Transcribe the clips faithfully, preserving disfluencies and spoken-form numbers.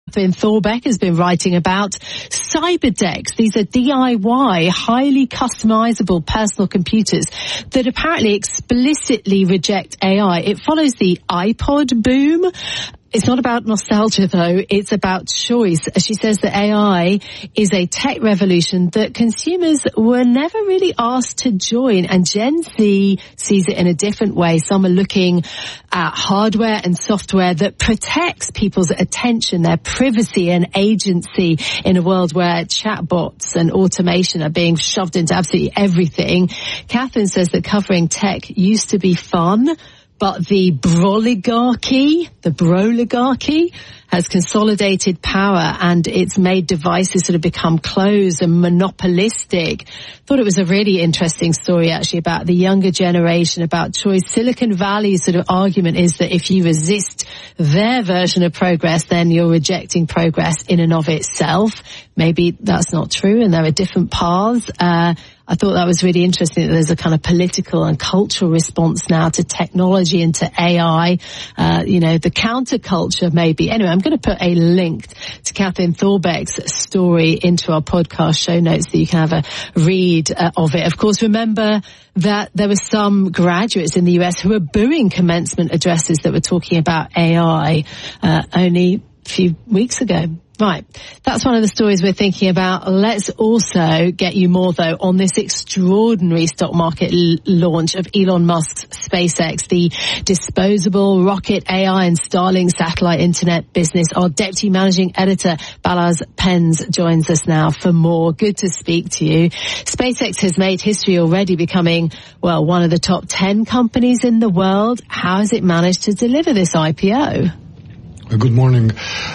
Catherine Thorbeck has been writing about Cyberdecks. These are D I Y, highly customizable personal computers that apparently explicitly reject A I. It follows the iPod boom. It's not about nostalgia, though. It's about choice. She says that A I is a tech revolution that consumers were never really asked to join. And Gen Z sees it in a different way. Some are looking at hardware and software that protects people's attention, their privacy and agency in a world where chatbots and automation are being shoved into absolutely everything. Catherine says that covering tech used to be fun, but the broligarchy, the broligarchy, has consolidated power and it's made devices sort of become closed and monopolistic. Thought it was a really interesting story actually about the younger generation, about choice. Silicon Valley's sort of argument is that if you resist their version of progress, then you're rejecting progress in and of itself. Maybe that's not true and there are different paths. Uh, I thought that was really interesting that there's a kind of political and cultural response now to technology and to A I, uh, you know, the counterculture maybe. Anyway, I'm going to put a link to Catherine Thorbeck's story into our podcast show notes so you can have a read uh, of it. Of course, remember that there were some graduates in the U S who were booing commencement addresses that were talking about A I uh, only a few weeks ago. Right. That's one of the stories we're thinking about. Let's also get you more, though, on this extraordinary stock market l- launch of Elon Musk's SpaceX, the disposable rocket A I and Starlink satellite internet business. Our deputy managing editor, Balaz Penz, joins us now for more. Good to speak to you. SpaceX has made history already, becoming, well, one of the top ten companies in the world. How has it managed to deliver this I P O? Good morning.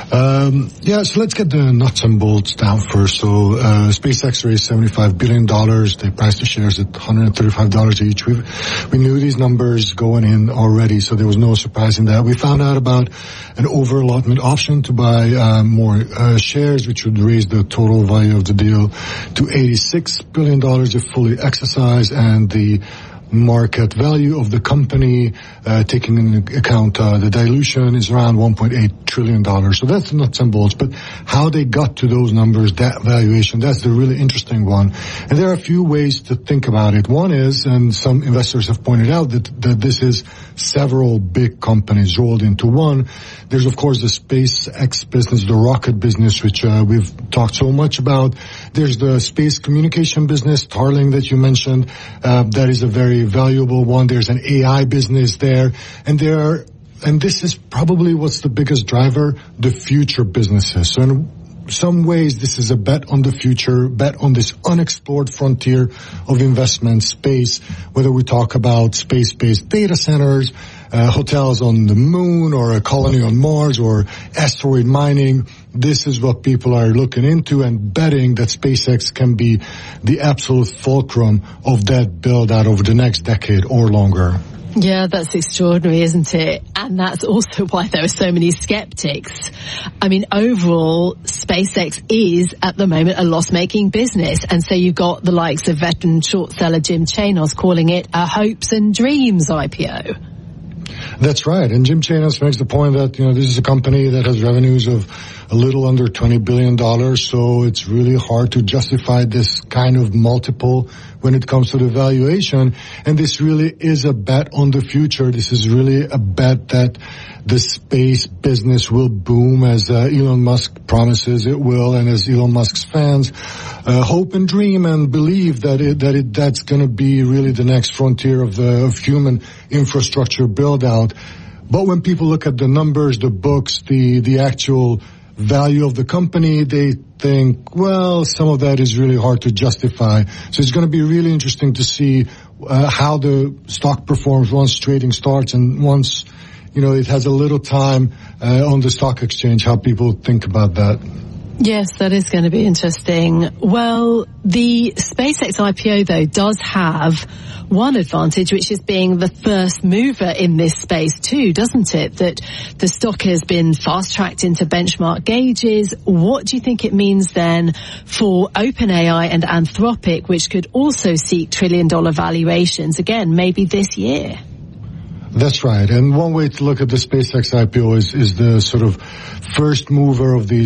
Um, yeah, so let's get the nuts and bolts down first. So uh, SpaceX raised seventy-five billion dollars. They priced the shares at one hundred thirty-five dollars each. We we knew these numbers going in already, so there was no surprise in that. We found out about an over-allotment option to buy uh, more uh, shares, which would raise the total value of the deal to eighty-six billion dollars if fully exercised, and the market value of the company, uh, taking into account uh, the dilution, is around one point eight trillion dollars. So that's the nuts and bolts. But how they got to those numbers, that valuation, that's the really interesting one. And there are a few ways to think about it. One is, and some investors have pointed out, that, that this is several big companies rolled into one. There's, of course, the SpaceX business, the rocket business, which uh, we've talked so much about. There's the space communication business, Starlink, that you mentioned. Uh, that is a very valuable one. There's an A I business there. And there are, and this is probably what's the biggest driver, the future businesses. So in some ways, this is a bet on the future, bet on this unexplored frontier of investment space, whether we talk about space-based data centers, uh, hotels on the moon, or a colony on Mars, or asteroid mining. This is what people are looking into and betting that SpaceX can be the absolute fulcrum of that build-out over the next decade or longer. Yeah, that's extraordinary, isn't it? And that's also why there are so many skeptics. I mean, overall, SpaceX is, at the moment, a loss-making business. And so you've got the likes of veteran short seller Jim Chanos calling it a hopes and dreams I P O. That's right. And Jim Chanos makes the point that, you know, this is a company that has revenues of a little under twenty billion dollars. So it's really hard to justify this kind of multiple when it comes to the valuation. And this really is a bet on the future. This is really a bet that the space business will boom, as uh, Elon Musk promises it will, and as Elon Musk's fans uh, hope and dream and believe that it, that it, that's going to be really the next frontier of the of human infrastructure build out. But when people look at the numbers, the books, the the actual value of the company, they think, well, some of that is really hard to justify. So it's going to be really interesting to see uh, how the stock performs once trading starts, and once, you know, it has a little time uh, on the stock exchange, how people think about that. Yes, that is going to be interesting. Well, the SpaceX I P O, though, does have one advantage, which is being the first mover in this space too, doesn't it? That the stock has been fast-tracked into benchmark gauges. What do you think it means then for OpenAI and Anthropic, which could also seek trillion-dollar valuations, again, maybe this year? That's right. And one way to look at the SpaceX I P O is, is the sort of first mover of these